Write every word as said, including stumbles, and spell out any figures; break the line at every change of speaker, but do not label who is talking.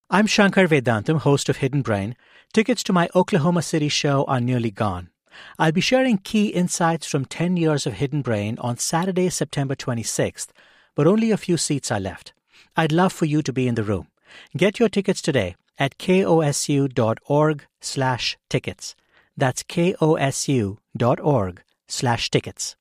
I'm Shankar Vedantam, host of Hidden Brain. Tickets to my Oklahoma City show are nearly gone. I'll be sharing key insights from ten years of Hidden Brain on Saturday, September twenty-sixth, but only a few seats are left. I'd love for you to be in the room. Get your tickets today at kosu.org slash tickets. That's kosu.org slash tickets.